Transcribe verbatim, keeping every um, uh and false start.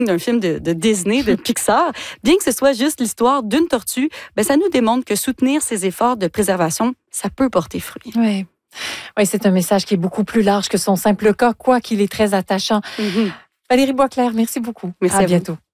d'un film de, de Disney, de Pixar, bien que ce soit juste l'histoire d'une tortue, ben, ça nous démontre que soutenir ces efforts de préservation, ça peut porter fruit. Oui. Oui, c'est un message qui est beaucoup plus large que son simple cas, quoi qu'il est très attachant. Mm-hmm. Valérie Boisclair, merci beaucoup. Merci à, à bientôt. Vous.